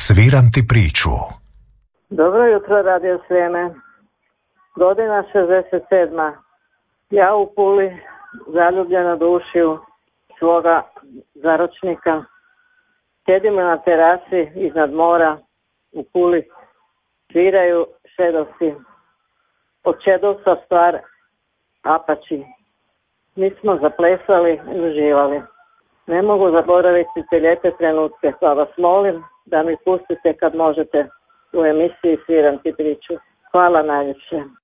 Sviram ti priču. Dobro jutro, Radio Srijeme. Godina 67. Ja u Puli, zaljubljena duši svoga zaročnika. Sjedimo na terasi iznad mora u Puli. Sviraju šedosi. Od šedosa stvar Apači. Mi smo zaplesali i uživali. Ne mogu zaboraviti te lijepe trenutke, pa vas molim da mi pustite kad možete u emisiji Sviram ti priču. Hvala najljepše.